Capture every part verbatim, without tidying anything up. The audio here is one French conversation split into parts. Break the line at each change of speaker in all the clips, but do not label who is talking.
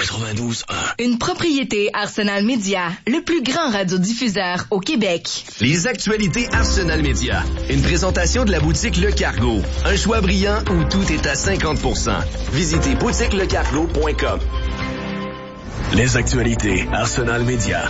quatre-vingt-douze un.
Une propriété Arsenal Média, le plus grand radiodiffuseur au Québec.
Les actualités Arsenal Média. Une présentation de la boutique Le Cargo. Un choix brillant où tout est à cinquante pour cent. Visitez boutique le cargo point com.
Les actualités Arsenal Média.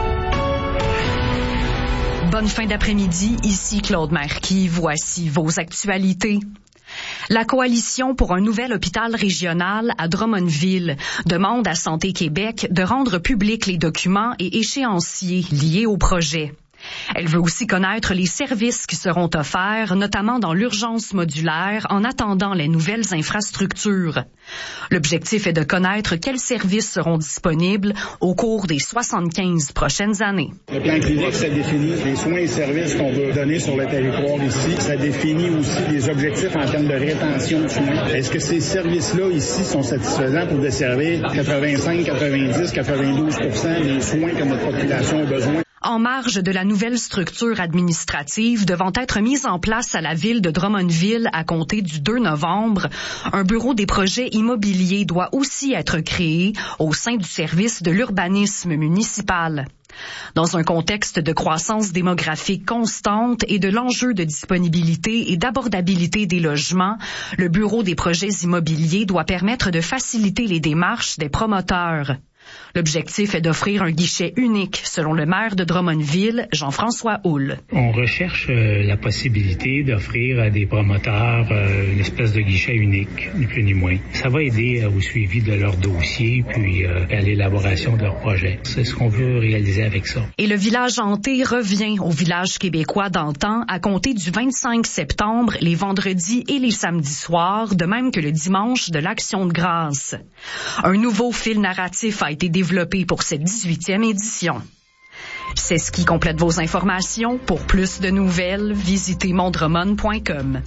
Bonne fin d'après-midi, ici Claude Marquis. Voici vos actualités. La Coalition pour un nouvel hôpital régional à Drummondville demande à Santé Québec de rendre publics les documents et échéanciers liés au projet. Elle veut aussi connaître les services qui seront offerts, notamment dans l'urgence modulaire, en attendant les nouvelles infrastructures. L'objectif est de connaître quels services seront disponibles au cours des soixante-quinze prochaines années.
Le plan clinique, ça définit les soins et services qu'on veut donner sur le territoire ici. Ça définit aussi les objectifs en termes de rétention de soins. Est-ce que ces services-là ici sont satisfaisants pour desservir quatre-vingt-cinq, quatre-vingt-dix, quatre-vingt-douze pour cent des soins que notre population a besoin?
En marge de la nouvelle structure administrative devant être mise en place à la ville de Drummondville à compter du deux novembre, un bureau des projets immobiliers doit aussi être créé au sein du service de l'urbanisme municipal. Dans un contexte de croissance démographique constante et de l'enjeu de disponibilité et d'abordabilité des logements, le bureau des projets immobiliers doit permettre de faciliter les démarches des promoteurs. L'objectif est d'offrir un guichet unique, selon le maire de Drummondville, Jean-François Houle.
On recherche euh, la possibilité d'offrir à des promoteurs euh, une espèce de guichet unique, ni plus ni moins. Ça va aider euh, au suivi de leur dossier, puis euh, à l'élaboration de leur projet. C'est ce qu'on veut réaliser avec ça.
Et le village hanté revient au village québécois d'antan à compter du vingt-cinq septembre, les vendredis et les samedis soirs, de même que le dimanche de l'Action de grâce. Un nouveau fil narratif a été développé pour cette dix-huitième édition. C'est ce qui complète vos informations. Pour plus de nouvelles, visitez mondremon point com.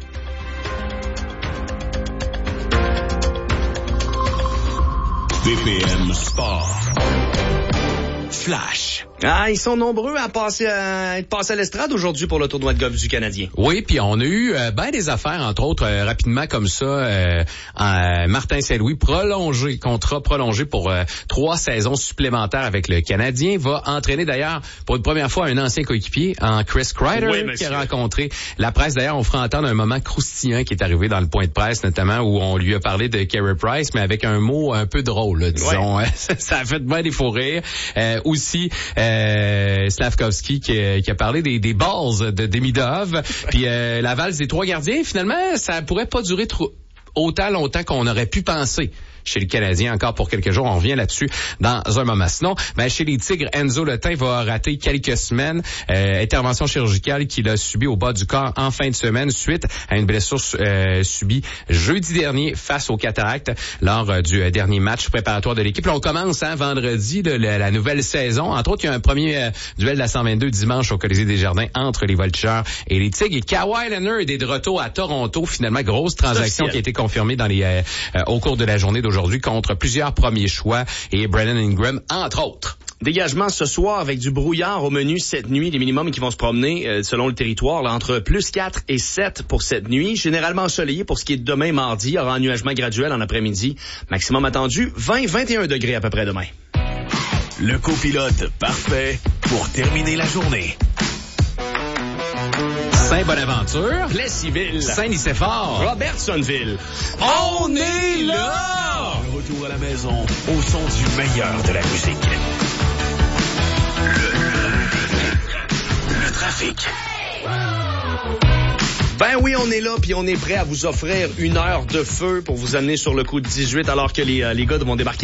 D P M Sport. Flash.
Ah, ils sont nombreux à passer à être passés à l'estrade aujourd'hui pour le tournoi de golf du Canadien.
Oui, puis on a eu euh, ben des affaires, entre autres, euh, rapidement comme ça. Euh, euh, Martin Saint-Louis, prolongé, contrat prolongé pour euh, trois saisons supplémentaires avec le Canadien, va entraîner d'ailleurs pour une première fois un ancien coéquipier, en Chris Kreider, oui, qui a rencontré la presse. D'ailleurs, on fera entendre un moment croustillant qui est arrivé dans le point de presse, notamment où on lui a parlé de Carey Price, mais avec un mot un peu drôle, là, disons. Ouais. Ça a fait bien des faux rires. Euh, aussi, euh, Slavkovski qui, qui a parlé des, des balls de Demidov, puis euh, la valse des trois gardiens. Finalement, ça pourrait pas durer trop autant longtemps qu'on aurait pu penser chez le Canadien encore pour quelques jours. On revient là-dessus dans un moment. Sinon, ben, chez les Tigres, Enzo Letin va rater quelques semaines. Euh, intervention chirurgicale qu'il a subie au bas du corps en fin de semaine suite à une blessure euh, subie jeudi dernier face aux Cataractes lors euh, du euh, dernier match préparatoire de l'équipe. Là, on commence hein, vendredi de la, la nouvelle saison. Entre autres, il y a un premier euh, duel de la cent vingt-deux dimanche au Colisée des Jardins entre les Voltigeurs et les Tigres. Et Kawhi Leonard est de retour à Toronto. Finalement, grosse transaction qui a été confirmée dans les euh, euh, au cours de la journée d'aujourd'hui. Aujourd'hui contre plusieurs premiers choix et Brandon Ingram, entre autres.
Dégagement ce soir avec du brouillard au menu cette nuit. Les minimums qui vont se promener euh, selon le territoire là, entre plus quatre et sept pour cette nuit. Généralement ensoleillé pour ce qui est de demain mardi. Il y aura un nuagement graduel en après-midi. Maximum attendu vingt à vingt et un degrés à peu près demain.
Le copilote parfait pour terminer la journée.
Saint-Bonaventure,
Plessisville,
Saint-Nicéphore,
Robertsonville.
On est là!
Le retour à la maison au son du meilleur de la musique. Le, le, le trafic.
Ben oui, on est là, puis on est prêt à vous offrir une heure de feu pour vous amener sur le coup de dix-huit alors que les, les gars vont débarquer